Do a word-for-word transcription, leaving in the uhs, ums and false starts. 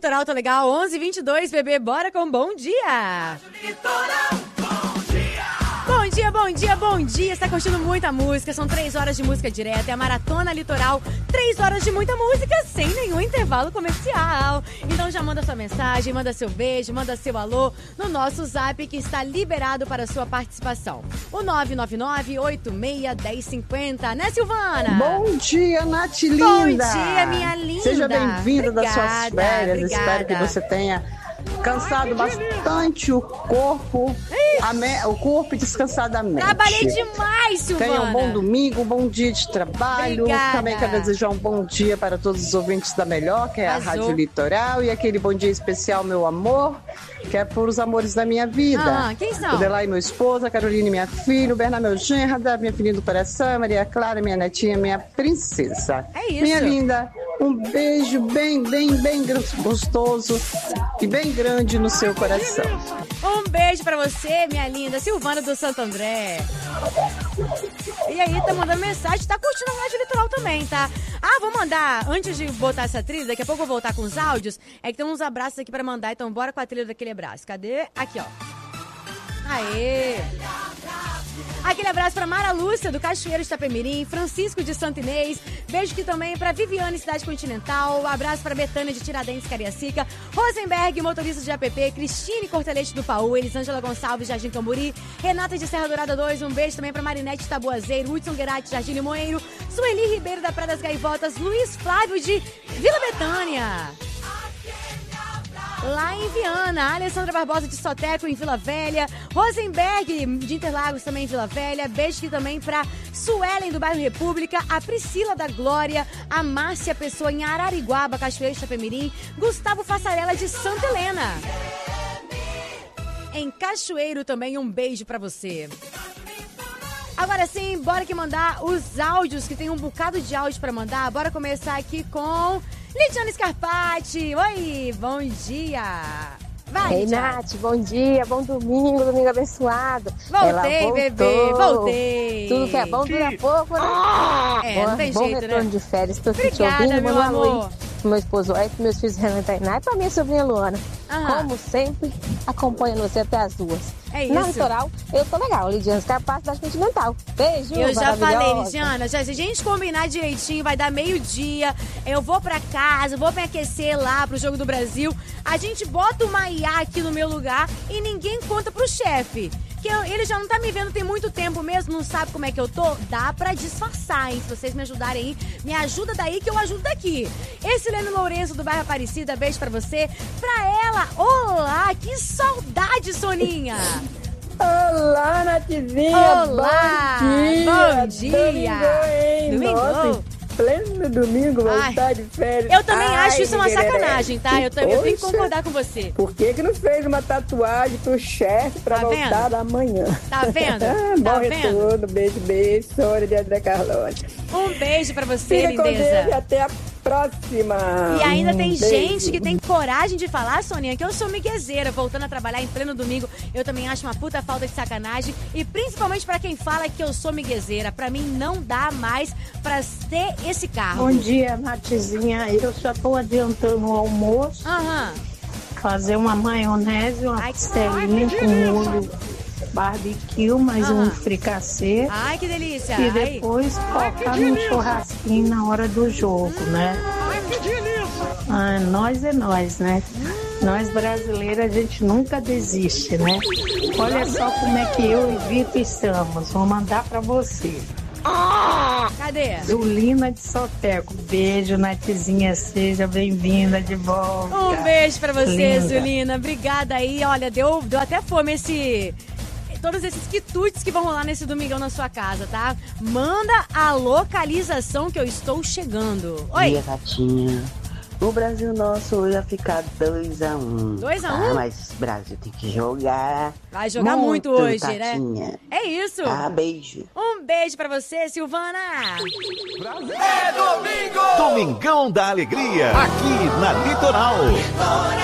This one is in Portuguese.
Litoral tá legal, onze e vinte e dois, bebê, bora com bom dia. Litoral. Bom dia, bom dia, bom dia. Você tá curtindo muita música, são três horas de música direta, é a Maratona Litoral, três horas de muita música sem nenhum intervalo comercial. Então já manda sua mensagem, manda seu beijo, manda seu alô no nosso zap que está liberado para a sua participação. O nove nove nove, oito seis, um zero cinco zero, né, Silvana? Bom dia, Nath linda. Bom dia, minha linda. Seja bem-vinda das suas férias, obrigada. Espero que você tenha cansado bastante o corpo, a me... o corpo e descansado a mente. Trabalhei demais, Silvana. Tenha um bom domingo, um bom dia de trabalho. Obrigada. Também quero desejar um bom dia para todos os ouvintes da Melhor, que é a Azul. Rádio Litoral. E aquele bom dia especial, meu amor, que é por os amores da minha vida. Ah, quem são? O Delay, meu esposo, a Caroline, minha filha, o Bernardo, meu genro, a minha filhinha do coração, a Maria Clara, minha netinha, minha princesa. É isso. Minha linda, um beijo bem, bem, bem gostoso e bem grande no seu coração. Um beijo pra você, minha linda Silvana do Santo André. E aí, tá mandando mensagem, tá curtindo a Rádio Litoral também, tá? Ah, vou mandar, antes de botar essa trilha, daqui a pouco eu vou voltar com os áudios, é que tem uns abraços aqui pra mandar, então bora com a trilha daquele abraço. Cadê? Aqui, ó. Aê! Aquele abraço pra Mara Lúcia, do Cachoeiro de Itapemirim, Francisco de Santo Inês, beijo aqui também pra Viviane, Cidade Continental, abraço pra Betânia de Tiradentes, Cariacica, Rosenberg, motorista de A P P, Cristine Cortelete do Paú, Elisângela Gonçalves, Jardim Camburi, Renata de Serra Dourada dois, um beijo também pra Marinete de Taboazeiro, Hudson Guerati, Jardim Limoeiro, Sueli Ribeiro da Praia das Gaivotas, Luiz Flávio de Vila Betânia. Lá em Viana, Alessandra Barbosa de Soteco, em Vila Velha, Rosenberg de Interlagos, também em Vila Velha, beijo aqui também pra Suelen do bairro República, a Priscila da Glória, a Márcia Pessoa em Arariguaba, Cachoeiro de Itapemirim, Gustavo Fassarella de Santa Helena. Em Cachoeiro também, um beijo pra você. Agora sim, bora que mandar os áudios, que tem um bocado de áudio pra mandar. Bora começar aqui com Lidiane Scarpati. Oi, bom dia. Vai, Ei, Lidiane. Nath, bom dia, bom domingo, domingo abençoado. Voltei, bebê, voltei. Tudo que é bom dura pouco, né? Ah, é, não tem bom jeito, retorno né? de férias, tô te Obrigada, ouvindo, meu manda um alô amor. aí pro meu esposo, aí pro meus filhos Renan e Tainá e pra minha sobrinha Luana. Aham. Como sempre, acompanhando você até as duas. É Na isso. Litoral, eu tô legal, Lidiane Scarpati, da Continental. Beijo, Eu já falei, maravilhosa. Lidiana, já, se a gente combinar direitinho, vai dar meio-dia, eu vou pra casa, vou me aquecer lá pro Jogo do Brasil, a gente bota uma I A aqui no meu lugar e ninguém conta pro chefe. Que eu, ele já não tá me vendo tem muito tempo mesmo, não sabe como é que eu tô, dá pra disfarçar, hein? Se vocês me ajudarem aí, me ajuda daí que eu ajudo daqui. Esse Leno Lourenço do bairro Aparecida, beijo pra você. Pra ela, olá, que saudade, Soninha. Olá, Nathzinha! Olá! Bom dia! Bom dia! Domingo, hein? Domingo? Nossa, em pleno domingo, voltar Ai, de férias. Eu também Ai, acho isso uma Miguel, sacanagem, tá? Eu, também, eu tenho que poxa, concordar com você. Por que que não fez uma tatuagem pro chefe pra Tá voltar vendo? amanhã? Tá vendo? Ah, Tá bom vendo? retorno, beijo, beijo, Sônia de André Carlote. Um beijo pra você, Fica com Deus e lindeza. até a próxima. E ainda Um tem beijo. gente que tem coragem de falar, Soninha, que eu sou miguezeira, voltando a trabalhar em pleno domingo. Eu também acho uma puta falta de sacanagem. E principalmente pra quem fala que eu sou miguezeira. Pra mim não dá mais pra ter esse carro. Bom dia, Nathzinha. Eu já tô adiantando o almoço. Aham. Fazer uma maionese, uma Ai, costelinha com molho barbecue, mais Aham. um fricassê. Ai, que delícia. E Ai. depois focar no churrasquinho na hora do jogo, né? Ah, nós é nós, né? Nós brasileiros, a gente nunca desiste, né? Olha só como é que eu e Vitor estamos. Vou mandar pra você. Cadê? Zulina de Soteco. Beijo, Nathzinha. Seja bem-vinda de volta. Um beijo pra você, Linda. Zulina. Obrigada aí. Olha, deu, deu até fome esse... Todos esses quitutes que vão rolar nesse domingão na sua casa, tá? Manda a localização que eu estou chegando. Oi. Dia, Tatinha. O Brasil nosso hoje vai ficar dois a um. dois a tá? um? Mas o Brasil tem que jogar. Vai jogar muito, muito hoje, Tatinha. né? É isso. Tá, beijo. Um beijo pra você, Silvana. É domingo! Domingão da Alegria, aqui na Litoral.